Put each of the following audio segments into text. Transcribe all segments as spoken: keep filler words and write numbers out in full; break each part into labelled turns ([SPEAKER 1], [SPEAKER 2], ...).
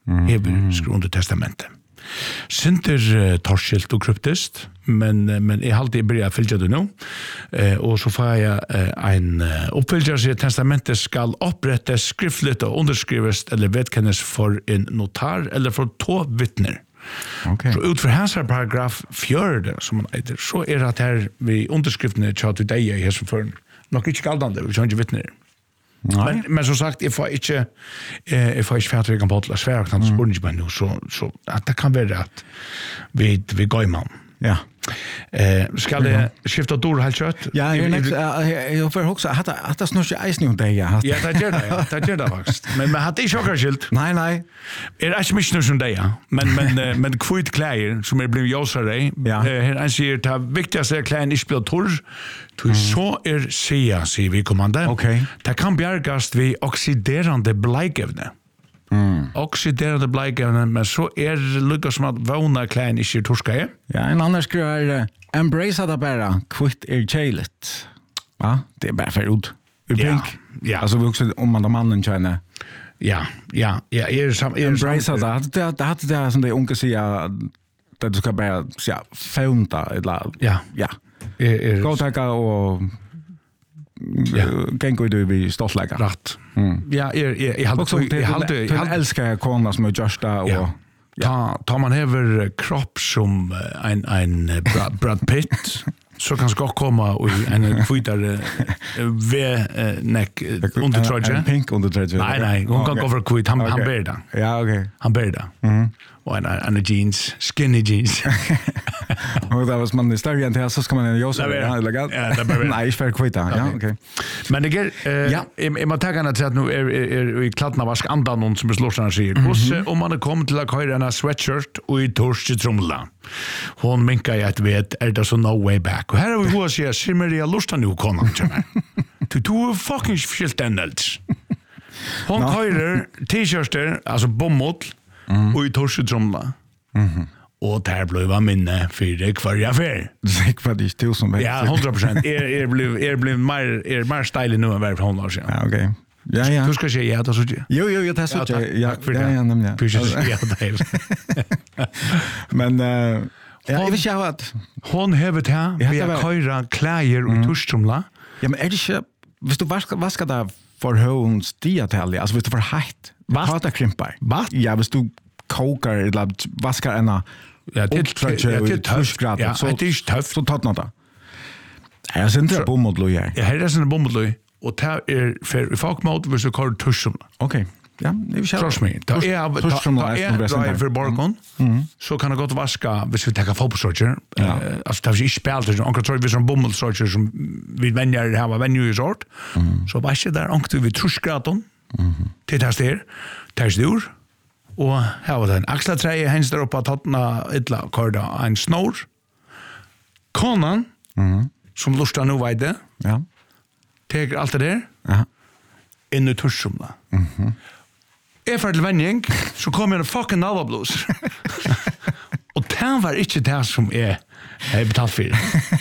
[SPEAKER 1] hever skriver under testamentet. Sinter uh, torskilt og kryptist, men, men jeg halte jeg börjar fylgja det nå, uh, og så får jeg uh, en uh, oppfylgja seg testamentet skal opprettes skriftligt og underskrives eller vedkennes for en notar eller for to vittner.
[SPEAKER 2] Okay.
[SPEAKER 1] Så utfor hans her paragraf fjörde, som man heter, så er det her vi underskriftene tja til deg i hesen for nok ikke galdande, vi kjønner ikke vittner. Men, men som sagt, jeg får ikke eh, jeg får ikke fætter jeg kan på til å svære han spør ikke meg nå, så, så at det kan være at vi, vi går i mann.
[SPEAKER 2] Ja.
[SPEAKER 1] Eh, skal jeg skifte dår helt kjøtt?
[SPEAKER 2] Ja, jeg jeg får også at at det snur ikke eisen om deg. Ja,
[SPEAKER 1] det gjør det, ja. Det gjør det faktisk. Men men hadde ikke akkurat skilt.
[SPEAKER 2] Nei, nei.
[SPEAKER 1] Er ikke mye snur som deg, ja. Men men men kvitt klær som er blitt jåsere.
[SPEAKER 2] Ja.
[SPEAKER 1] Her han sier det viktigste er klærne ikke blir torr. Du så er sia, sier vi kommande.
[SPEAKER 2] Okay.
[SPEAKER 1] Det kan bjergast ved oksiderande bleikevne. Mm. Oxiderande bleikevne, men så er det lykkes som at vågna klærne ikke er torska.
[SPEAKER 2] Ja, en annen skriver uh, embrace det bare, kvitt er kjeilet. Ja, det er bare for ut.
[SPEAKER 1] Ja, ja.
[SPEAKER 2] Altså vi også om man da mannen kjenner.
[SPEAKER 1] Ja, ja, ja. Er sam, er
[SPEAKER 2] embrace det, det, det hadde det som det unge sier, at du skal bare ja, faunta, eller
[SPEAKER 1] ja.
[SPEAKER 2] Ja.
[SPEAKER 1] Er, er,
[SPEAKER 2] gå takka og ja. Gengo du vi stoltlega.
[SPEAKER 1] Rätt.
[SPEAKER 2] Mm.
[SPEAKER 1] Ja, er er jeg hadde
[SPEAKER 2] jeg hadde jeg elsker kona som er just da og
[SPEAKER 1] ja. Ta ta man hever kropp som en en Brad, Brad Pitt så kan ska komma och en kvitare v neck undertrøje.
[SPEAKER 2] En pink undertrøje.
[SPEAKER 1] Nej, nej, hon kan gå för kvitt han han ber det.
[SPEAKER 2] Ja, okej.
[SPEAKER 1] Han ber det.
[SPEAKER 2] Mhm.
[SPEAKER 1] Och en en jeans, skinny jeans.
[SPEAKER 2] Och det var man större än det så ska man ju så ja, lägga.
[SPEAKER 1] Ja, det bara.
[SPEAKER 2] Nej, för kvitta. Ja, okej.
[SPEAKER 1] Men det är ja, jag måste ta gärna till att nu är är i klattna vask andan någon som är slåsarna säger. Och om man kommer till att köra en sweatshirt och i torsk trumla. Hon minkar ju att vet är det så no way back. Och här har vi hur säger Simeria lusta nu kommer till mig. Du du fucking skilt ändelts. Hon körer t-shirtar alltså bomull och i torsk trumla. Mhm. Och där blev jag minne för det kvar jag för.
[SPEAKER 2] Det var det till som
[SPEAKER 1] ja, hundra procent. Er er blev er blev mer er mer style nu än för hundra år sedan.
[SPEAKER 2] Ja, okej. Ja, ja.
[SPEAKER 1] Du ska se ja, det så ju.
[SPEAKER 2] Jo, jo, jag tar så ja. Ja,
[SPEAKER 1] ja,
[SPEAKER 2] ja, nämligen.
[SPEAKER 1] Precis. Ja, det.
[SPEAKER 2] Men eh ja, jag vill säga att
[SPEAKER 1] hon har det här. Vi har köra kläder och tuschtrumla.
[SPEAKER 2] Ja, men är det inte visst du vad ska vad ska det för hon stiatal? Alltså visst du för heitt. Vad det krimpar. Ja, visst du kokar eller vaskar ena
[SPEAKER 1] ja, det är det tufft. Ja,
[SPEAKER 2] så
[SPEAKER 1] det är tufft.
[SPEAKER 2] Så tatt något. Jag syns det bomull här.
[SPEAKER 1] Ja, här är det bomull och det är för folkmode vill så kall tuschum.
[SPEAKER 2] Okej. Ja, det är
[SPEAKER 1] trust me. Det är tuschum är för balkon. Så kan det gott vaska hvis vi tar fotbollssorger. Alltså det är inte spelat och jag tror vi som bomullsorger som vi vänjer här var vänjer i sort. Så vaskar där anktu vi tuschgraton. Mhm. Det där står. Det står. Og her var det en axlatreie, hens der oppe av tattene, ytla, korda, en snor. Konan, mm. som lustar nu veide,
[SPEAKER 2] ja.
[SPEAKER 1] teker alt det der,
[SPEAKER 2] ja.
[SPEAKER 1] inn i tursumla. Mm -hmm. Jeg fer til vending, så kom jeg en fucking navablus. Og det var ikke det som jeg har betalt for.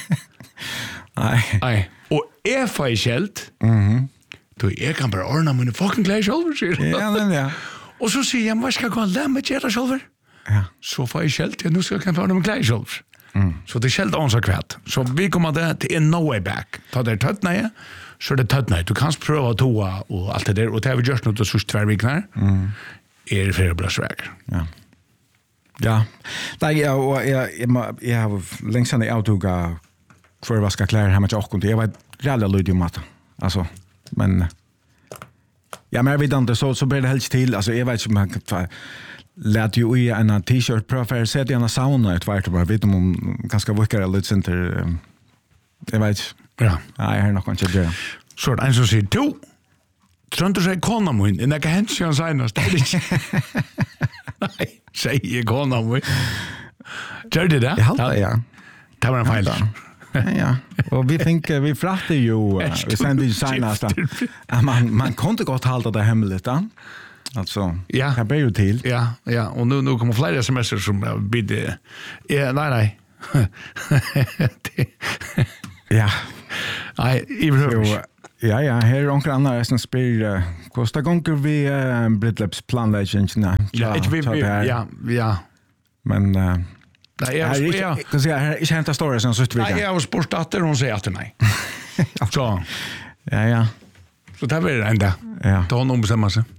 [SPEAKER 2] Nei.
[SPEAKER 1] Nei. Og jeg får i kjelt,
[SPEAKER 2] mhm.
[SPEAKER 1] då jeg kan bare ordne mine fucking klær selv, sier
[SPEAKER 2] ja, men ja.
[SPEAKER 1] Og så sier jeg, hva skal jeg gå og lære meg gjøre selv?
[SPEAKER 2] Ja.
[SPEAKER 1] Så får jeg kjelt, ja, nu skal jeg få ordne med klær selv. Mm. Så det er kjelt ånsa kvart. Så vi kommer det til en no way back. Ta det tøttnøye, så er det tøttnøye. Du kan prøve å toa og alt det der, og det har vi gjort noe til sørst tverrvikner. Mm. Er det flere bløsveker.
[SPEAKER 2] Ja. Ja. Nei, jeg, og jeg, jeg, jeg har lengst enn jeg avtuga for å vaske klær hjemme til åkken. Jeg var reellig lydig om at, altså, men ja, men jeg vet ikke, så, så blir det helst til, altså, jeg vet ikke om jeg kan lät ju i en t-shirt pröva för att sätta i en sauna ett vart och bara vet om ganska vickare lite center. Jag vet.
[SPEAKER 1] Ja.
[SPEAKER 2] Nej, jag har nog inte det.
[SPEAKER 1] Så det är så säger du. Tror du säger kona mun, en kan hända sig senast. Nej, säger kona mun. Gör det där?
[SPEAKER 2] Ja, ja.
[SPEAKER 1] Det var en fel.
[SPEAKER 2] Ja, ja. Och vi tänker vi frattar ju vi sände ju senast. Man man kunde gott hålla det hemligt då. Alltså,
[SPEAKER 1] ja.
[SPEAKER 2] Jag ber ju till.
[SPEAKER 1] Ja, ja. Och nu, nu kommer flera semester som jag bidde. Ja, nej, nej.
[SPEAKER 2] Ja.
[SPEAKER 1] Nej, i behöver
[SPEAKER 2] Ja, ja, her er onker andre som spyr uh, hvordan gonger vi uh, brydlepsplanleggingene?
[SPEAKER 1] Ja, ikke vi, vi, ja, ja.
[SPEAKER 2] Men uh,
[SPEAKER 1] nei, jeg har
[SPEAKER 2] ikke,
[SPEAKER 1] ja.
[SPEAKER 2] kan si, her er ikke hentet story som sytt vi
[SPEAKER 1] Nei, jeg har spurt atter, hun sier atter nei. Så.
[SPEAKER 2] Ja, ja.
[SPEAKER 1] Så det blir det enda.
[SPEAKER 2] Ja.
[SPEAKER 1] Da hun ombestemmer seg.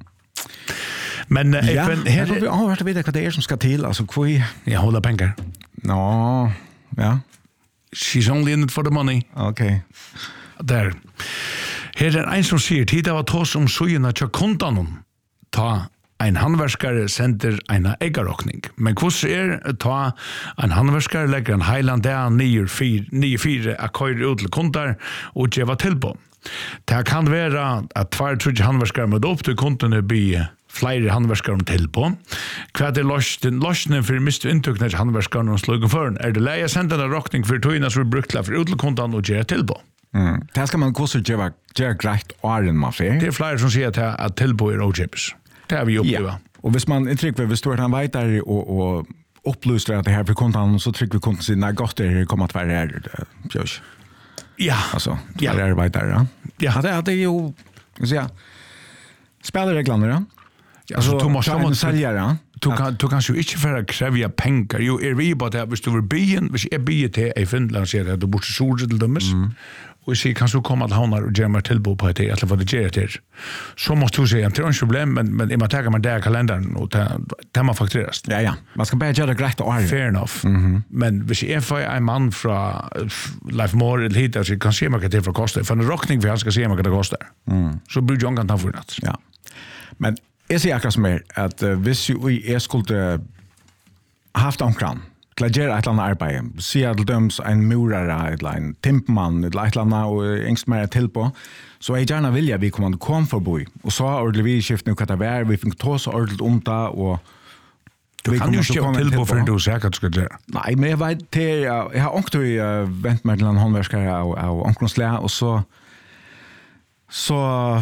[SPEAKER 1] Men uh,
[SPEAKER 2] ja,
[SPEAKER 1] FN,
[SPEAKER 2] her, jeg har vært å vite hva det er som skal til, altså hvor
[SPEAKER 1] jeg holder penger.
[SPEAKER 2] Nå, ja.
[SPEAKER 1] She's only in it for the money.
[SPEAKER 2] Okay.
[SPEAKER 1] Der. Her er en som sier, tid av å ta som søgjene til kundanen. Ta en handverskare sender en eggarokning. Men hvordan er ta en handverskare legger en heiland der nio fire a køyre ut til kundar og gjeva tilbå. Det kan være at tvær trudje handverskare med opp til kundene blir flere handverskare om tilbå. Hva er løsningen for miste inntøkene til handverskare og slugen for? Er det leie sender en rokning for tøyene som er brukt for ut til kundene og gjeva tilbå?
[SPEAKER 2] Mm. Det skal man også gjøre, gjøre greit åren man fer.
[SPEAKER 1] Det er flere som sier at, at tilbå er O-chips. Det har vi opplevd.
[SPEAKER 2] Ja. Og hvis man trykker, hvis du er han vet der og, og opplyser at det her for kontan, så trykker vi kontan sin, nei, godt det kommer til å være her, Pjøs.
[SPEAKER 1] Ja.
[SPEAKER 2] Altså, det
[SPEAKER 1] ja.
[SPEAKER 2] er vet der, ja.
[SPEAKER 1] Ja.
[SPEAKER 2] Det, det er jo, skal jeg si, spillereglene, ja.
[SPEAKER 1] Altså, du må
[SPEAKER 2] en selger, ja.
[SPEAKER 1] Du kan, du kan jo ikke for å kreve penger. Jo, er vi bare det, hvis du vil byen, hvis jeg byer til i Finland, sier at du bor til Sore til dømmes, mm. og jeg sier, kan du komme til havner og gjøre meg tilbå på det, eller hva det gjør til, så måste du si, det er ikke problem, men, men jeg må ta meg det i kalenderen, og det må faktureres.
[SPEAKER 2] Ja, ja. Man skal bare gjøre det greit og
[SPEAKER 1] Fair enough. Mm-hmm. Men hvis jeg får en mann fra Leif Moore eller hit, så kan se meg hva det for koster. For en rokning for han skal se meg hva det koster. Mm. Så blir John kan ta for natt.
[SPEAKER 2] Ja. Men jeg sier akkurat som er, at uh, hvis jeg skulle haft omkran, til å gjøre et eller annet arbeid, sier til døms en murere, eller en timpmann, eller et eller annet, og engst mer til på, så jeg gjerne vilja vi kommer til å komme forbi, og så ordentlig vi skiftet hva det var, vi fikk ta så ordentlig om det, og
[SPEAKER 1] du kan jo ikke gjøre til på før du sier hva du skal gjøre.
[SPEAKER 2] Nei, men jeg vet til, jeg har åkt til å vente meg til en håndverskere av, av omkronslea, og så så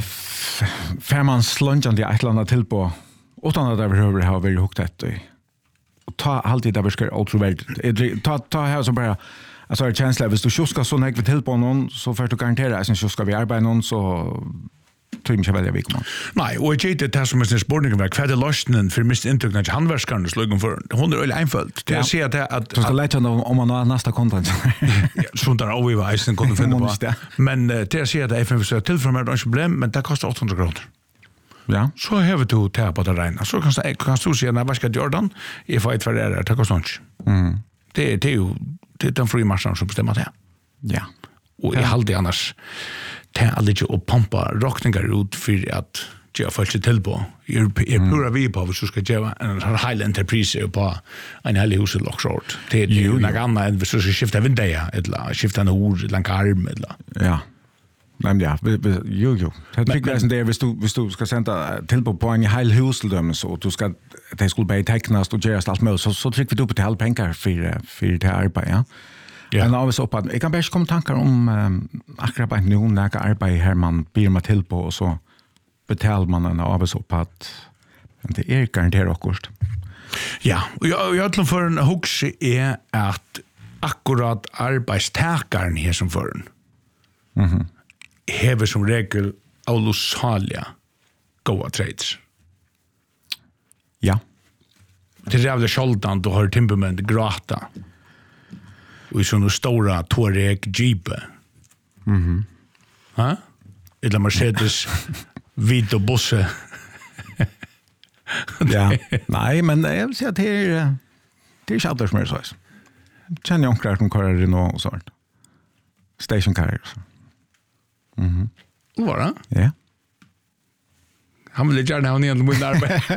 [SPEAKER 2] fer man slunjande i et eller annet til på, utan at det behøver ha vært hukt etter. Og ta alltid det virker utroverdig. Ta, ta her som bare, altså er kjensler, hvis du kjusker så nek vi til på noen, så først du garanterer at hvis kjusker vi arbeid noen, så tror jeg ikke veldig vi kommer.
[SPEAKER 1] Nei, og jeg gjør det som er sin spørningen, hva er det løsningen for mist inntrykkene til handverskerne slukken for? Hun er veldig einfølt. Det er å si at det at...
[SPEAKER 2] Så skal lete om, om man har neste kontant.
[SPEAKER 1] Sånt er også i veisen, kunne finne på. Men det er å si at det er for å tilføre meg et problem, men det koster åtte hundre kroner.
[SPEAKER 2] Ja.
[SPEAKER 1] Så har du til på det regnet. Så kan, kan du si at hva skal jeg gjøre den? Jeg får et for det, det koster ikke. Mm. Det, det er jo det er den frie marsjen som bestemmer det.
[SPEAKER 2] Ja.
[SPEAKER 1] Og jeg halde annars til alle ikke å pumpe rokninger ut for at jeg får ikke til på. Jeg er pura vi på hvis du skal gjøre en heil entreprise på en heil hus eller også. Det er jo noe annet enn hvis du skal skifte vinduet, eller skifte en ord, eller en karm, eller...
[SPEAKER 2] Ja. Men ja, vi, vi, jo, jo. Det er ikke det, hvis du, hvis du skal sende tilbå på en heil hus til dem, og du skal, det skulle bare teknast og gjøres alt med, så, så trykker vi du på til alle penger for, for det arbeid, ja. Ja. Men av oss opp at, jeg kan bare ikke komme tankar om um, akkurat bare noen nære arbeid her man byr meg til på, og så betaler man en av oss opp at det er garanteret akkurat.
[SPEAKER 1] Ja, og jeg, jeg tror for en hukse er at akkurat arbeidstakeren her som for en, mm-hmm. hever som regel alosalia goa trades.
[SPEAKER 2] Ja.
[SPEAKER 1] Det er jævlig sjaldan du har timbermenn grata og i sånne stora Touareg Jeep. Mhm. Ha? Eller Mercedes vit og bosse.
[SPEAKER 2] Ja. Nei, men jeg vil si at det er det er ikke alt som er så. Kjenner jeg omkring som kører Renault og sånt. Stationcarer. Mhm.
[SPEAKER 1] Var det?
[SPEAKER 2] Ja.
[SPEAKER 1] Han vil gjerne ha ned mot arbeid.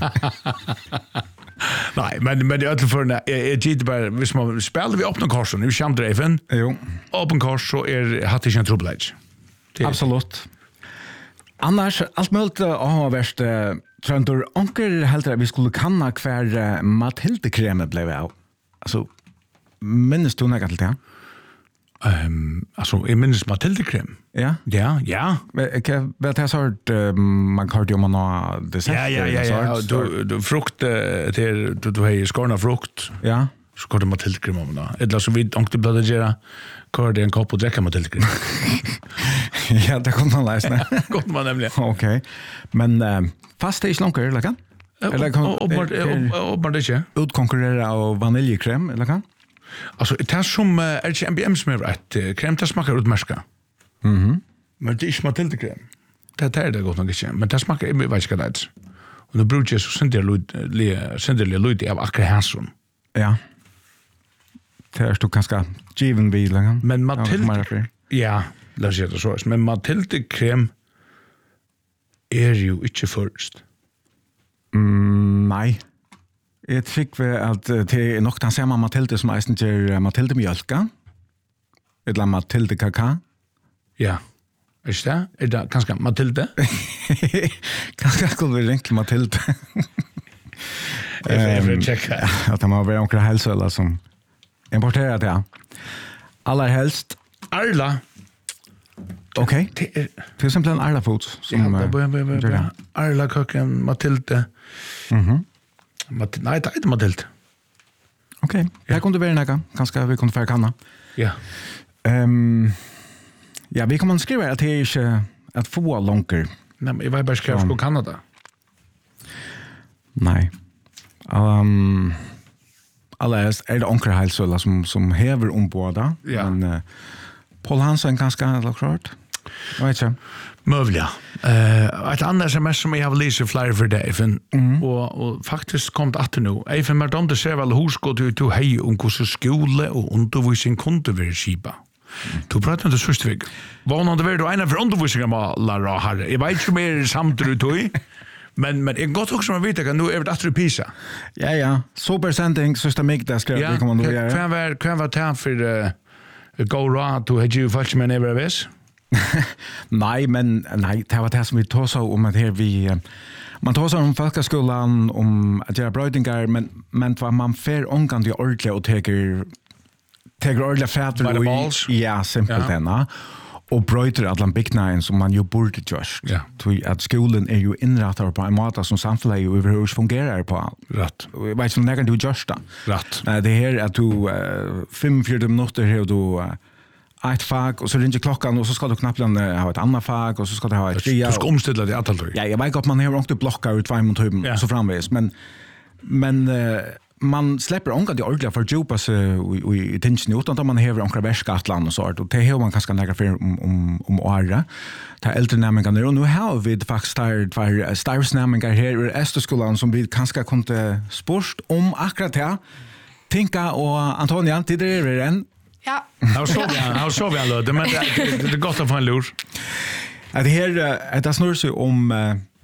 [SPEAKER 1] Nei, men, men det er alltid for jeg, jeg gitt bare, hvis man spiller vi åpne korsen, vi kommer dreven,
[SPEAKER 2] jo.
[SPEAKER 1] Åpne kors, så er hatt ikke en trobladj.
[SPEAKER 2] Absolutt. Annars, alt mulig å ha vært, Trøndur, onker heldur at vi skulle kanna hver Mathilde-kremet ble av. Altså, minnes du noe til det?
[SPEAKER 1] Um, altså, jeg minnes Mathilde-krem.
[SPEAKER 2] Ja?
[SPEAKER 1] Ja, ja.
[SPEAKER 2] Vet jeg så hørt, man kallte jo man ha dessert?
[SPEAKER 1] Ja, ja, ja, ja. Du, du frukt til, du, du har skårna frukt.
[SPEAKER 2] Ja.
[SPEAKER 1] så går det Matilde-krem om då. Eller så vi inte blir göra kör det en kopp och dricka Matilde-krem.
[SPEAKER 2] Ja, det kommer man läsa.
[SPEAKER 1] Gott man nämligen.
[SPEAKER 2] Okej. Men uh, fast det är inte långt, eller kan?
[SPEAKER 1] Eller kan och och bara det inte.
[SPEAKER 2] Utkonkurrera av vaniljkrem, eller kan?
[SPEAKER 1] Alltså det är som är inte M B M som är rätt. Krem det smakar utmärka.
[SPEAKER 2] Mhm.
[SPEAKER 1] Men det är inte Matilde-krem. Det är det gott nog inte. Men det smakar jag vet inte vad det är. Och nu brukar jag så sända lite sända lite av akkurat Hansson.
[SPEAKER 2] Ja. Det är stort ganska given vid längre.
[SPEAKER 1] Men Matilde, ja, låt oss säga det så. Men Matilde-krem är ju inte först.
[SPEAKER 2] Mm, nej. Jag tycker att det är nog den samma Matilde som eisen ger Matilde-mjölka. Eller Matilde-kaka.
[SPEAKER 1] Ja. Är det? Är det kanske Matilde?
[SPEAKER 2] Kanske skulle vi ringa Matilde.
[SPEAKER 1] Jag får checka.
[SPEAKER 2] Att de har varit omkring hälsöla som importerar det. Allra helst.
[SPEAKER 1] Arla.
[SPEAKER 2] Okej. Okay. Till exempel en Arla Foods. Som,
[SPEAKER 1] ja, börja, börja, börja. Arla kocken, Matilde.
[SPEAKER 2] Mhm.
[SPEAKER 1] Mat- nej, det är inte Matilde.
[SPEAKER 2] Okej. Okay. Ja. Jag kunde vara näka. Kanske vi kunde få kanna.
[SPEAKER 1] Ja.
[SPEAKER 2] Um, ja, vi kommer att skriva att det är inte att få lånker.
[SPEAKER 1] Nej, men jag var bara skriva för Kanada.
[SPEAKER 2] Nej. Um, Alldeles är det onkel Hälsöla som, som häver ombåda.
[SPEAKER 1] Ja.
[SPEAKER 2] Men uh, Paul Hansen ganska klart. Jag vet inte.
[SPEAKER 1] Mövliga. Uh, ett annat sms som jag har lyst flyer för dig.
[SPEAKER 2] Mm.
[SPEAKER 1] Och, och faktiskt kom det att nu. Även med dem det ser väl hos gå till till hej om hur skola och undervisning kunde vara skipa. Du pratar inte så stöd. Vad någon det var då en av undervisningen med Lara här. Jag vet inte mer samtidigt då. Men men jag gott också man vet att nu är det att Pisa.
[SPEAKER 2] Ja ja, supersending sista mig där ska vi komma nu göra.
[SPEAKER 1] Kan vara kan vara tant för uh, go raw to had you fast men ever vis.
[SPEAKER 2] Nej, men nej, det var det som vi tog så om att här vi man tar så om folkskolan om att göra brödingar men men vad man får omgång till ordentligt och tar tar ordentligt fäder och ja, simpelt ena. Och bröter alla byggnaden som man ju borde just.
[SPEAKER 1] Ja.
[SPEAKER 2] Att skolan är ju inrättad på en måte som samhället ju överhuvud fungerar på.
[SPEAKER 1] Rätt.
[SPEAKER 2] Jag vet inte när du just det.
[SPEAKER 1] Rätt.
[SPEAKER 2] Det här att du uh, fem fyra minuter här du uh, ett fag och så ringer klockan och så ska du knappt ha ett annat fag och så ska du ha ett
[SPEAKER 1] fria. Du ska omställa det antal.
[SPEAKER 2] Ja, jag vet att man har inte blockar ut två minuter ja. Så framvis men men uh, man släpper onka det ordentligt för djupa sig i tension utan att man häver onka värskatland och sånt och det har man kanske några för om om om året. Ta äldre nämningar och nu har vi faktiskt startat för starts nämningar här i Österskolan som vi kanske kunde sport om akkurat här. Tänka och Antonia till det är en.
[SPEAKER 3] Ja.
[SPEAKER 1] Hur så vi hur så vi alla det men det gott att få en lur.
[SPEAKER 2] Det här det snurrar sig om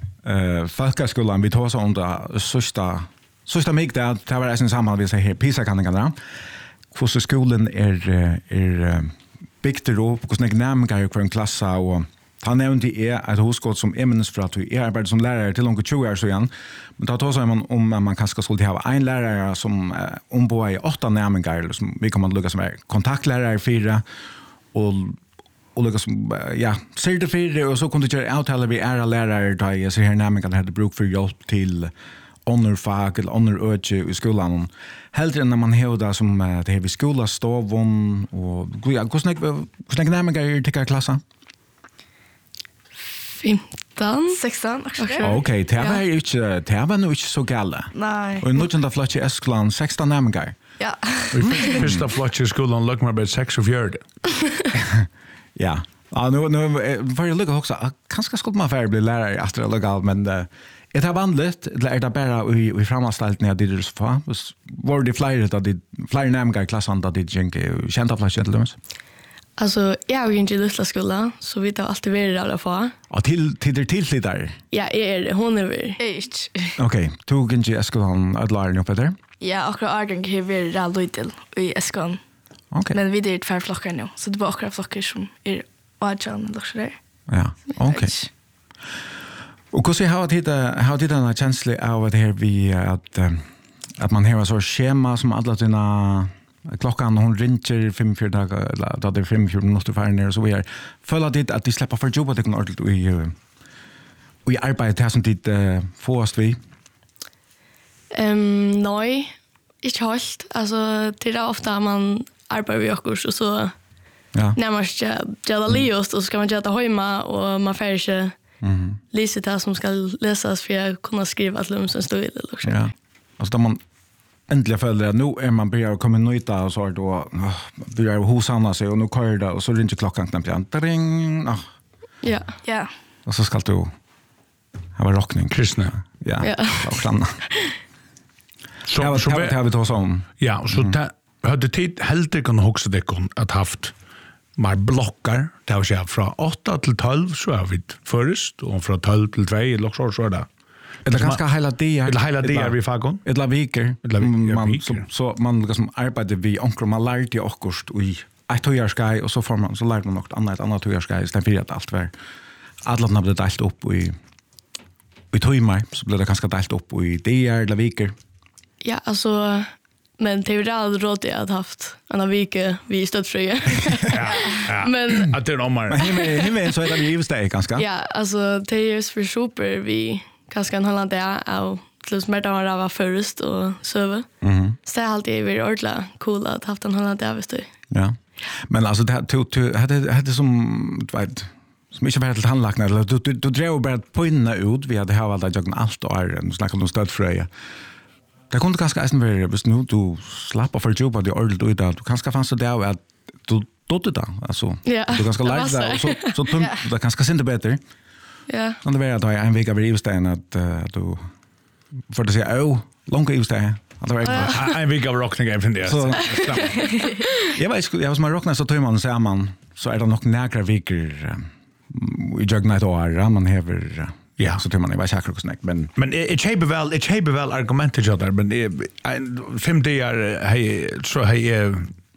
[SPEAKER 2] eh folkskolan vi tar så under sista Så mig där det var en samman vi säger här Pisa kan kan för så skolan är är byggt då på såna nämningar för en klass och han nämnde är att hos som eminens för att vi arbetar som lärare till långt tjugo år så igen men då tar så man om man kanske skulle ha en lärare som ombor i åtta nämningar som vi kommer att lucka som är kontaktlärare fyra och och lucka som ja certifierade och så kunde jag uttala vi är lärare där jag ser här nämningar hade bruk för hjälp till honor-fag eller honor-öge i skolan. Hellre än när man hävdar som uh, det här vid skolastavon och ja, hur snägg närmare är det klassen?
[SPEAKER 3] femton, sexton.
[SPEAKER 2] Okej, det var ju inte det var nog inte så galet.
[SPEAKER 3] Nej.
[SPEAKER 2] Och nu tjänta flott i Östland sexton närmare.
[SPEAKER 3] Ja.
[SPEAKER 1] Vi första flott i skolan låg man med sex och fjärde.
[SPEAKER 2] Ja. Ja, nu nu för jag lukar också kanske skulle man få bli lärare efter lokal men uh, är det vanligt eller är det bara i, i framåställt när det är så fa? Var det flyger att det flyger nämligen i klassen att det gänge kända flash till dem?
[SPEAKER 3] Alltså jag har ju inte lust att skola så vi tar alltid vidare alla få.
[SPEAKER 2] Ja, till till det till där.
[SPEAKER 3] Ja, är hon över.
[SPEAKER 2] Okej, tog inte skolan att lära något där?
[SPEAKER 3] Ja, akkurat Argen har vi rallat till i skolan.
[SPEAKER 2] Okej.
[SPEAKER 3] Men vi det är två flockar nu så det var akkurat flockar som är Arjan eller så där.
[SPEAKER 2] Ja, okej. Och hur ser jag att hitta har det en känsla av att här vi att att man har så schema som alla dina klockan hon ringer fem fyra dagar eller då det är fem fyra minuter för ner så vi är följa det att de släpper för jobb att det kan ordentligt i i arbetet här som dit få oss vi.
[SPEAKER 3] Ehm nej. inte helt. Alltså det är ofta man arbetar vid okurs och så
[SPEAKER 2] Ja.
[SPEAKER 3] när man ska göra livet och så ska man göra det hemma och man får inte
[SPEAKER 2] Mhm.
[SPEAKER 3] läsa det som ska läsas för att kunna skriva till dem som står i det liksom.
[SPEAKER 2] Ja. Alltså då man äntligen följer att nu är man börjar komma nöjda och så är då börjar hosanna sig och nu kör det och så ringer klockan knappt igen. Dring. Ah.
[SPEAKER 3] Ja.
[SPEAKER 4] Ja.
[SPEAKER 2] Och så ska du ha rockning.
[SPEAKER 1] Kristna.
[SPEAKER 2] Ja.
[SPEAKER 3] Ja.
[SPEAKER 2] Och stanna.
[SPEAKER 1] Så,
[SPEAKER 2] Ja,
[SPEAKER 1] så,
[SPEAKER 2] det har vi tagit om.
[SPEAKER 1] ja, så mm. det hade tid helt det kan också det kan att haft mer blockar. Det har jag från åtta till tolv så har vi först och från tolv till två eller så så där.
[SPEAKER 2] Eller ganska hela det.
[SPEAKER 1] Eller hela det är vi fagon.
[SPEAKER 2] Eller viker.
[SPEAKER 1] Eller vi- ja,
[SPEAKER 2] man
[SPEAKER 1] viker.
[SPEAKER 2] så, så man liksom arbetar vi onkar man lär det akkurst i ett tojarskai och så får man så lär man något annat annat tojarskai istället för att allt var alla har blivit delt upp i i tojmar så blev det ganska delt upp i det är eller viker.
[SPEAKER 3] Ja, alltså men det är väl aldrig råd jag hade haft en vecka vi stödfria.
[SPEAKER 1] Ja, ja.
[SPEAKER 3] Men
[SPEAKER 1] Att det är
[SPEAKER 2] Men
[SPEAKER 1] omar.
[SPEAKER 2] himmel himmel så är det vi just det ganska.
[SPEAKER 3] ja, alltså det är just för super vi kanske en halv dag av till smärta var det var först och söva.
[SPEAKER 2] Mhm.
[SPEAKER 3] Så det är alltid väldigt ordentligt cool att haft en halv dag visst du.
[SPEAKER 2] Ja. Men alltså det to to hade hade som du vet som inte var till tandläkare eller du du du drev bara på inna ut vi hade haft allt jag allt och är snackar om stödfröja. Det kunde ganska eisen vara hvis nu du slappar för jobba det ordentligt ut att du kanske fanns det där att du dotte det alltså
[SPEAKER 3] Ja,
[SPEAKER 2] du ganska
[SPEAKER 3] det
[SPEAKER 2] lärde
[SPEAKER 3] passar.
[SPEAKER 2] det och så så tunt det kanske synte bättre.
[SPEAKER 3] Ja.
[SPEAKER 2] Så det var att jag en vecka vid Ivstein att uh, du för att säga oh långa Ivstein att det var inte
[SPEAKER 1] En vecka av rockning även det.
[SPEAKER 2] Så- Jag vet inte, jag var som har rocknat så tar man säger man så är det nog några veckor i jagna ett år man häver
[SPEAKER 1] Ja.
[SPEAKER 2] så tar man det var säkert också men
[SPEAKER 1] Men det är väl det är väl argumentet jag där men det är fem dagar hej så hej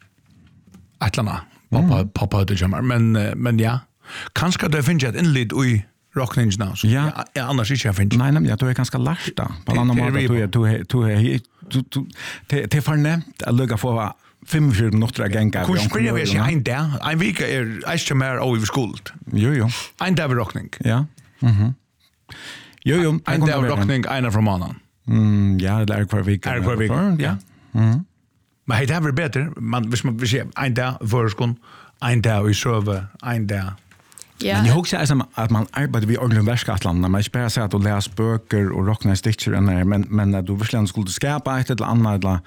[SPEAKER 1] Atlanta pappa pappa det jamar men men ja kanske det finns ett inled i rockning nu så
[SPEAKER 2] Ja.
[SPEAKER 1] ja annars inte jag finns
[SPEAKER 2] nej nej jag tror jag ganska lärt då på
[SPEAKER 1] Det-
[SPEAKER 2] annan
[SPEAKER 1] det är
[SPEAKER 2] måte
[SPEAKER 1] vi
[SPEAKER 2] tror jag tror jag tror jag du du det det förnämt att lugga få fem fyra minuter att gänga
[SPEAKER 1] Hur spelar vi sig en dag en vecka är inte mer över skuld
[SPEAKER 2] jo jo
[SPEAKER 1] en dag rockning
[SPEAKER 2] ja mhm jo jo det
[SPEAKER 1] en
[SPEAKER 2] kunde
[SPEAKER 1] dag
[SPEAKER 2] vara.
[SPEAKER 1] rockning en från mannen
[SPEAKER 2] Mm ja det är kvar vecka
[SPEAKER 1] är kvar vecka ja
[SPEAKER 2] mhm
[SPEAKER 1] men det är bättre man hvis man vi ser en dag för skuld en dag i server en dag
[SPEAKER 3] Ja.
[SPEAKER 2] Men jag hoppas alltså att man arbetar vid ordentligt verkskattlande. Man inte bara säger att du läser böcker och rocknar stitcher och när, men, men att du verkligen skulle skapa ett eller annat eller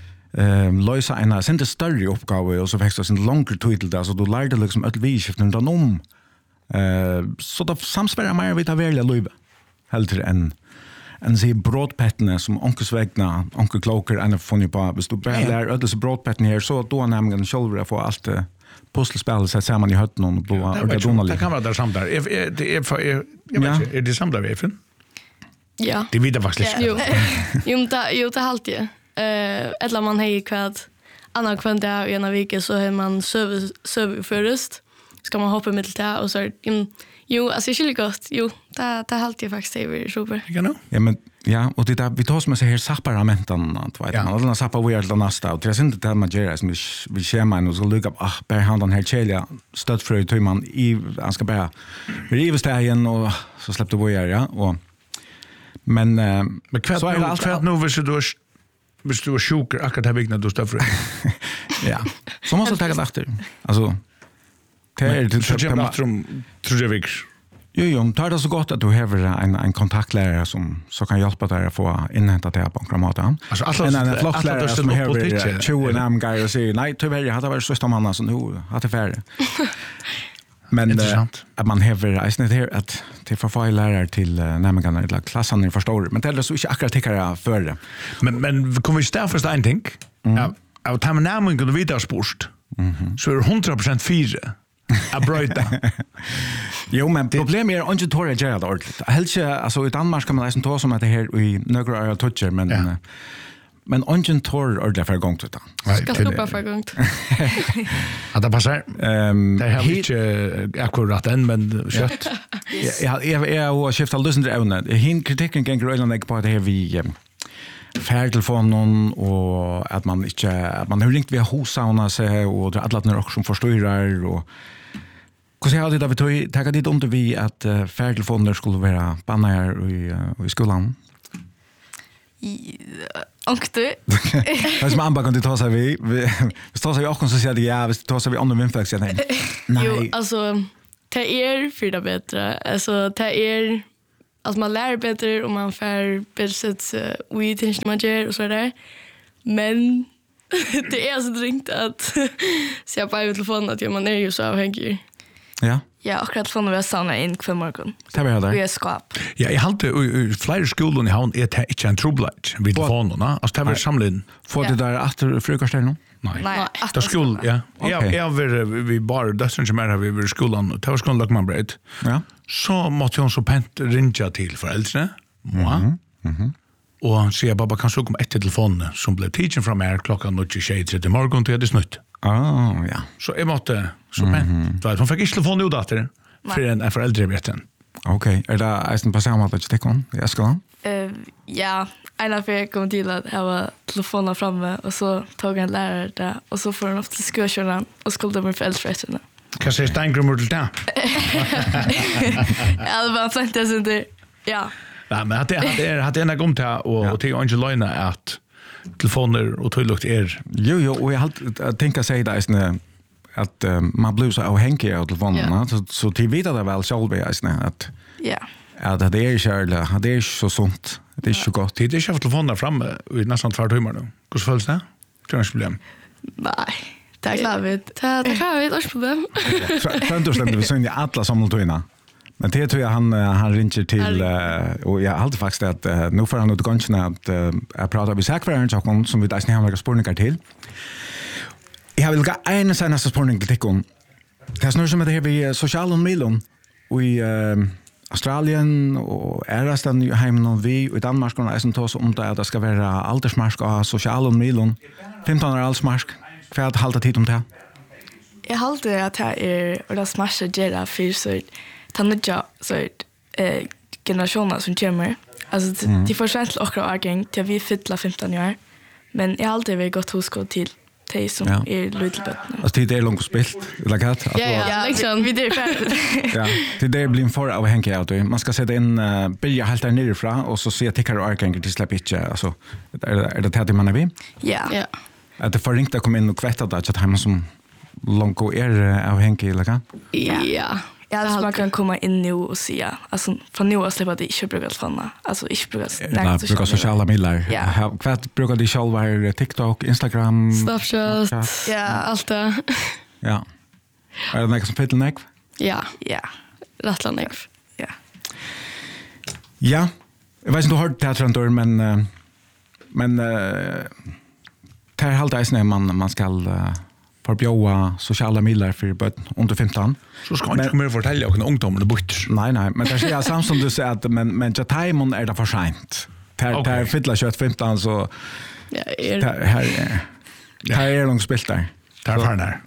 [SPEAKER 2] um, lösa en sen större uppgave och så växer det en längre tid till det. Så du lär dig liksom ett vidskift runt om. Uh, så då samspelar mer vid att välja liv. Helt än en se brådpettene som onkels vägna, onkel kloker än att få ni på. Hvis du bara lär ödelse brådpettene här så då nämligen själv få allt uh, pusselspel så ser man i hötten och på
[SPEAKER 1] Det
[SPEAKER 2] orgadonali.
[SPEAKER 1] kan vara där samlar. Det är det är för jag
[SPEAKER 2] Ja.
[SPEAKER 1] vet inte är det samlar vi för?
[SPEAKER 3] Ja.
[SPEAKER 1] Det vet jag faktiskt.
[SPEAKER 3] Jo. Jo, men det jo det halt ju. Eh, eller man hej kvad annan kvad där i en vecka så har man server server först. Ska man hoppa mitt till och så är det- jo, alltså det är gott. Jo, det det halt ju faktiskt det är super.
[SPEAKER 1] You know?
[SPEAKER 2] Ja, men ja, och det där vi tar som så här sapparamentan att vet
[SPEAKER 1] Ja.
[SPEAKER 2] man alla sappar vi är nästa och det är inte det man gör som vi ser man och så lukar ah bara han den här chelia stött för att man i han ska bara rivas där igen och så släppte vi ja och men eh,
[SPEAKER 1] Men kvart
[SPEAKER 2] så är
[SPEAKER 1] nu
[SPEAKER 2] det allt
[SPEAKER 1] kvart nu hvis du är hvis du är sjuk akkurat här veckan du står för.
[SPEAKER 2] ja. Så måste jag ta efter. Alltså det är det
[SPEAKER 1] Så jag har från tror jag veckor.
[SPEAKER 2] Jo, jo, tar det så gott att du har en, en kontaktlärare som så kan hjälpa dig att få inhämta det på grammaten.
[SPEAKER 1] Alltså, alla-
[SPEAKER 2] en en
[SPEAKER 1] alla
[SPEAKER 2] flocklärare
[SPEAKER 1] ställer
[SPEAKER 2] som
[SPEAKER 1] upp
[SPEAKER 2] har
[SPEAKER 1] på ticket.
[SPEAKER 2] tjugo namngar och säger nej, tyvärr, jag hade varit sista mannen som nu hade färre. Men
[SPEAKER 1] Intressant.
[SPEAKER 2] uh, att man har i snitt här att till för få lärare till uh, nämngarna eller klassen är förstår. Men det är så inte akkurat tycker för det.
[SPEAKER 1] Men men kommer vi stå först en ting? Ja, av tar man namn kunde vidare sport. Så är det hundra procent fyra. Jag bröta.
[SPEAKER 2] Jo, men problemet är inte torra göra det ordentligt. Helt inte, alltså i Danmark kan man nästan ta som att det här i några öra toucher, men
[SPEAKER 1] Ja.
[SPEAKER 2] eh, men inte torr ordentligt för gång till det.
[SPEAKER 3] Ska stoppa för gång.
[SPEAKER 1] Att det passar.
[SPEAKER 2] Ehm
[SPEAKER 1] Det har vi inte akkurat än men kött.
[SPEAKER 2] Ja, jag jag har skiftat lösningar ävne. Hin kritiken gänger öland på att det här vi färdtelefonen och att man inte att man har ringt via hussauna sig och det är alla också som förstår och hur ser det att vi tar dit under vi att färdtelefoner skulle vara bannar i i skolan.
[SPEAKER 3] Och du.
[SPEAKER 2] Vad som anbakan du tar sig vi. Vi tar sig också så säger det ja, vi tar sig vi andra vinflex nej. Nej.
[SPEAKER 3] Jo, alltså det är för det bättre. Alltså det är alltså man lär bättre och man får bättre we tänker man gör och så där. Men det är så drinkt att så jag bara ut telefonen att man är ju så avhängig.
[SPEAKER 2] Ja.
[SPEAKER 3] Ja, akkurat från vi sauna in kvar morgon.
[SPEAKER 2] Det var det.
[SPEAKER 3] Vi är skap.
[SPEAKER 1] Ja, jag hade i flera skolor i havn är det inte en trubbelage vid telefonerna. Alltså det var samlingen.
[SPEAKER 2] Får det där efter frukostar nu?
[SPEAKER 1] Nej.
[SPEAKER 3] Nej,
[SPEAKER 1] Det skol, ja. Jag jag var vi bara döttern som är vi var i skolan. Det var skolan Lockmanbred.
[SPEAKER 2] Ja.
[SPEAKER 1] Så måste hon så pent ringa till föräldrarna. Ja.
[SPEAKER 2] Mhm.
[SPEAKER 1] Och han säger babba kan så komma ett telefon som blev teaching från mig klockan nio tjugo till morgon till det snutt.
[SPEAKER 2] Ah, ja.
[SPEAKER 1] Så jag måste så pent. För hon fick inte telefon ut där. För en förälder vet den.
[SPEAKER 2] Okej, är det eisen på samma att det kom? Jag ska.
[SPEAKER 3] Eh ja, en av er kom till att ha telefonen framme och så tog en lärare där och så får han ofta skolan och skolade med föräldrarna.
[SPEAKER 1] Kan säga Steingrummer till det?
[SPEAKER 3] Ja, det var sant det inte. Ja.
[SPEAKER 1] Ja, men hade hade hade en gång till och till Angelina att telefoner och tydligt är.
[SPEAKER 2] Jo, jo, och jag har tänka sig det är att um, man blir så avhängig av telefonerna. Yeah. Så, så till vidare det väl själv är att
[SPEAKER 3] ja.
[SPEAKER 2] Ja, det är kärle, det är så sunt. Det är så gott.
[SPEAKER 1] Det är inte haft telefonen framme i nästan två timmar nu. Hur följs det? Det är inget problem.
[SPEAKER 3] Nej. Det är klart vi. Det är klart vi ett problem.
[SPEAKER 2] Framtiden vi synger alla samtalstöjna. Men det tror jag han han ringer till uh, och jag har alltid faktiskt att uh, nu får han ut gången att uh, jag pratar med säkvärden så som vi där snäva några spårningar till. Jag vill gå en senaste spårning till tikon. Det snurrar som det här vi sociala medier och i uh, Australien och ärastan i hemmen och vi i Danmark och är som tar om det att det ska vara aldersmarsk och sociala medier. femton år aldersmarsk. För att hålla tid om det.
[SPEAKER 3] Jag håller att det är och det smasha gera för så tanna så eh generationer som kommer. Alltså mm. de försvant och årgång till vi fylla femton år. Men jag har alltid varit gott hos gå till de som ja. är little bit.
[SPEAKER 2] Alltså det är långt spilt eller kat.
[SPEAKER 3] Ja, ja, liksom vi det färdigt.
[SPEAKER 2] Ja, det är blir för av Henke out. Man ska sätta in uh, bilja helt där nere ifrån och så se tickar och årgång till släpp inte. Alltså är det är det det man är vi?
[SPEAKER 3] Ja. Ja.
[SPEAKER 2] Att det förringt att komma in och kvätta det att han som långt är av Henke eller kat.
[SPEAKER 3] Ja. Ja. Ja, alltså man kan komma in nu och se. Alltså för nu att släppa det inte brukar fanna. Alltså inte brukar
[SPEAKER 2] nej, brukar sociala medier. Ja. Vad brukar de själva TikTok, Instagram,
[SPEAKER 3] Snapchat. Ja, allt det.
[SPEAKER 2] Ja. Är det något som fettlar näck?
[SPEAKER 3] Ja, ja. Rattlar näck. Ja.
[SPEAKER 2] Ja. Jag vet inte du har det här trendor men men det är halt är man man ska förbjuda sociala medier för barn under femton.
[SPEAKER 1] Så ska inte komma fortälja och ungdomar bort.
[SPEAKER 2] Nej nej, men det är samma som du säger att men men jag timon är det för sent. Där där fylla kött femton så
[SPEAKER 3] ja, är
[SPEAKER 2] här här är långt spilt där.
[SPEAKER 1] Där var där.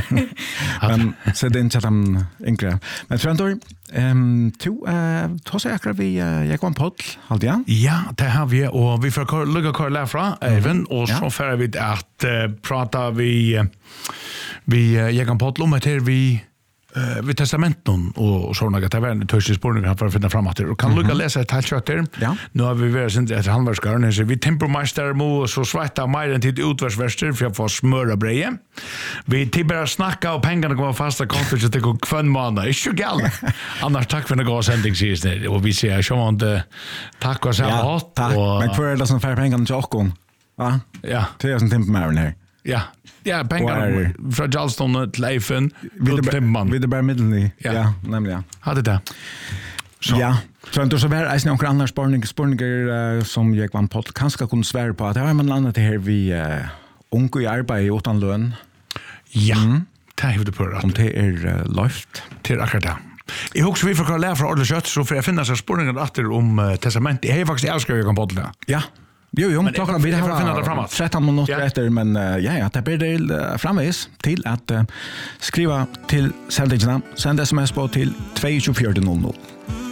[SPEAKER 2] Men så det inte att enkla. Men Trendor ehm to eh tar sig akkurat vi jag kom på halt ja.
[SPEAKER 1] Ja, det har vi och vi får lugga kvar lära även och så får vi att prata vi vi jag kan på om att vi eh vid testamenten och såna att det var en törsspårning vi har för att finna framåt och kan lugga läsa ett halvt där. Ja. Nu har vi varit sen ett halvårsgarn så vi temperamaster mo så svarta mer än till utvärsväster för att få smöra breje. Vi tibbar snacka och pengarna kommer fasta kontot så det går kvön månad. Är ju galet. Annars tack för den goda sändningssisten och vi ser så man det tack och så
[SPEAKER 2] ha. Men för det som för pengarna till Åkon. Va? Ja. Det är som temperamaster här. Ja. Ja, pengar från Charleston till Leifen vid Timman. Vid det bara middel ja, nämligen.
[SPEAKER 1] Hade det.
[SPEAKER 2] Så. Ja. Så då så var det några andra spårningar spårningar som jag var på kanske kunde svära på att det har man landat det här vi uh, unga i arbete utan lön.
[SPEAKER 1] Ja. Mm. Det har du på rätt.
[SPEAKER 2] Om det är uh, löft
[SPEAKER 1] till akkurat det. Jag hoppas vi får kunna lära från alla kött så för jag finna så spårningar efter om uh, testament. Jag har faktiskt älskar jag kan det. Ja.
[SPEAKER 2] Jo, jo, klockan vi
[SPEAKER 1] har finna det framåt.
[SPEAKER 2] tretton minuter efter, men uh, ja, ja, det blir det uh, framvis till att uh, skriva till sändningarna. Send sms på till två fyra noll noll.